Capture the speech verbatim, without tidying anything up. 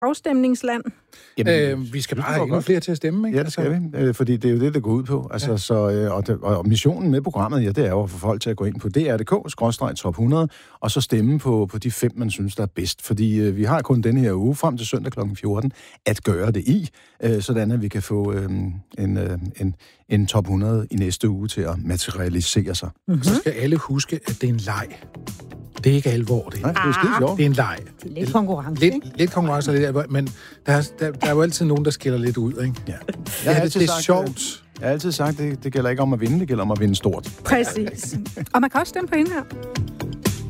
afstemningsland? Jamen, øh, vi skal bare have endnu flere til at stemme, ikke? Ja, det skal vi, øh, fordi det er jo det, der går ud på. Altså, ja. så, øh, og, og, og missionen med programmet, ja, det er jo at få folk til at gå ind på d r punktum d k skråstreg top hundrede, og så stemme på, på de fem, man synes, der er bedst. Fordi øh, vi har kun denne her uge, frem til søndag klokken fjorten, at gøre det i, øh, sådan at vi kan få øh, en, øh, en, en top hundrede i næste uge til at materialisere sig. Mm-hmm. Så skal alle huske, at det er en leg. Det er ikke alvor, det. Nej, det er skide sjovt. Det er en leg. Det er lidt konkurrence, lidt, ikke? Lidt konkurrence, lidt, men der er, der, der er jo altid nogen, der skiller lidt ud, ikke? Ja. Jeg har det, det er sagt, sjovt. Jeg har altid sagt, det, det gælder ikke om at vinde, det gælder om at vinde stort. Præcis. Og man kan også stemme på hende her.